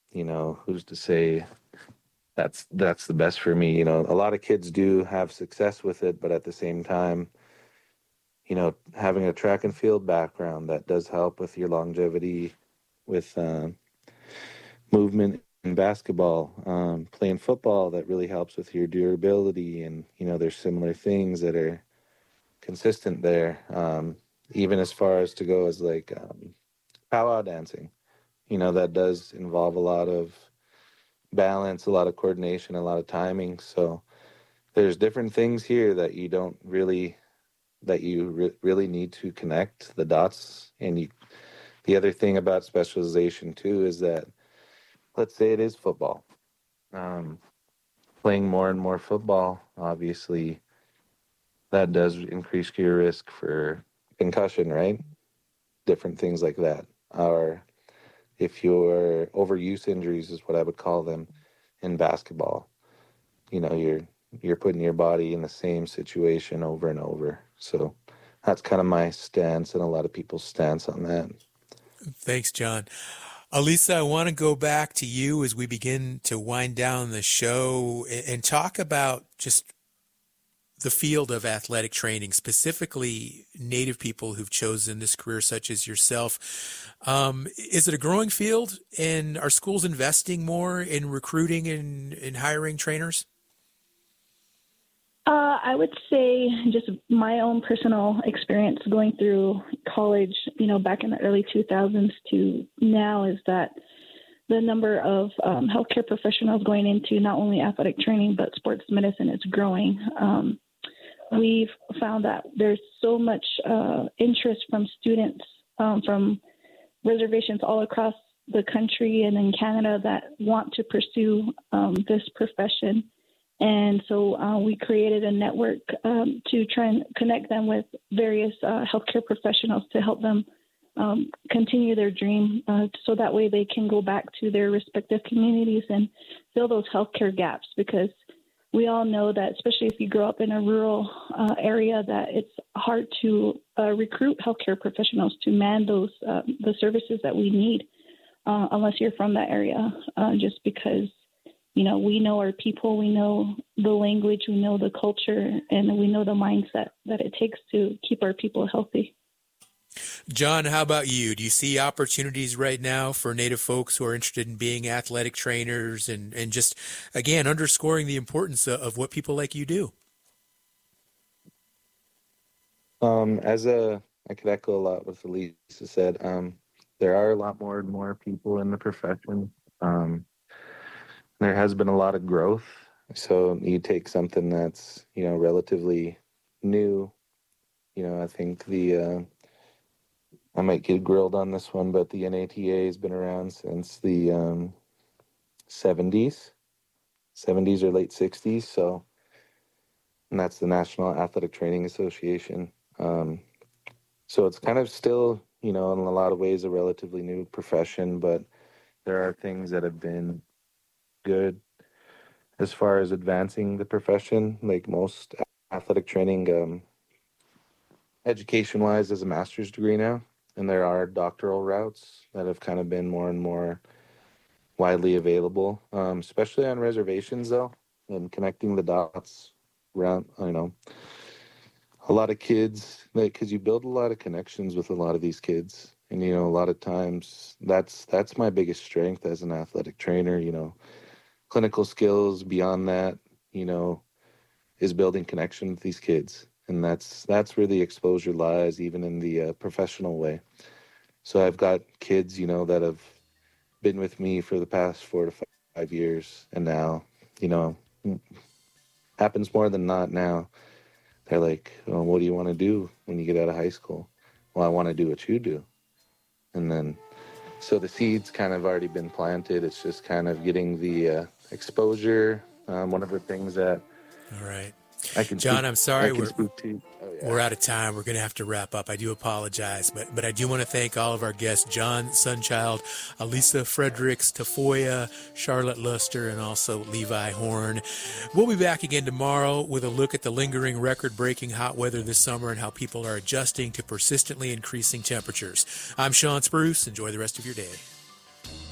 who's to say that's the best for me? A lot of kids do have success with it, but at the same time, having a track and field background that does help with your longevity, with movement in basketball, playing football that really helps with your durability, and there's similar things that are consistent there. Even as far as to go as like powwow dancing, that does involve a lot of balance, a lot of coordination, a lot of timing. So there's different things here that you don't really that you really need to connect the dots. And the other thing about specialization too is that, let's say it is football, um, playing more and more football, obviously that does increase your risk for concussion, right? Different things like that. Or if your overuse injuries is what I would call them in basketball, you're putting your body in the same situation over and over. So that's kind of my stance and a lot of people's stance on that. Thanks, John. Alisa, I want to go back to you as we begin to wind down the show and talk about just the field of athletic training, specifically Native people who've chosen this career, such as yourself. Is it a growing field, and are schools investing more in recruiting and in hiring trainers? I would say just my own personal experience going through college, back in the early 2000s to now, is that the number of healthcare professionals going into not only athletic training but sports medicine is growing. We've found that there's so much interest from students from reservations all across the country and in Canada that want to pursue this profession. And so we created a network to try and connect them with various healthcare professionals to help them continue their dream, so that way they can go back to their respective communities and fill those healthcare gaps. Because we all know that, especially if you grow up in a rural area, that it's hard to recruit healthcare professionals to man those the services that we need, unless you're from that area, just because we know our people, we know the language, we know the culture, and we know the mindset that it takes to keep our people healthy. John, how about you? Do you see opportunities right now for Native folks who are interested in being athletic trainers and just, again, underscoring the importance of what people like you do? I could echo a lot what Lisa said. There are a lot more and more people in the profession. There has been a lot of growth. So you take something that's, relatively new. I think I might get grilled on this one, but the NATA has been around since the 70s or late 60s. So, and that's the National Athletic Training Association. So it's kind of still, in a lot of ways, a relatively new profession, but there are things that have been good as far as advancing the profession. Like most athletic training, education-wise, is a master's degree now, and there are doctoral routes that have kind of been more and more widely available, especially on reservations, though, and connecting the dots around, a lot of kids, because you build a lot of connections with a lot of these kids. And, a lot of times that's my biggest strength as an athletic trainer, clinical skills beyond that, is building connection with these kids. And that's where the exposure lies, even in the professional way. So I've got kids, that have been with me for the past 4 to 5 years. And now, happens more than not now. They're like, oh, what do you want to do when you get out of high school? Well, I want to do what you do. And then, so the seed's kind of already been planted. It's just kind of getting the exposure. One of the things that All right. I can John, speak, I'm sorry. I can speak to. Oh, yeah. We're out of time. We're going to have to wrap up. I do apologize, but I do want to thank all of our guests, John Sunchild, Alisa Fredericks, Tafoya, Charlotte Luster, and also Levi Horn. We'll be back again tomorrow with a look at the lingering record-breaking hot weather this summer and how people are adjusting to persistently increasing temperatures. I'm Sean Spruce. Enjoy the rest of your day.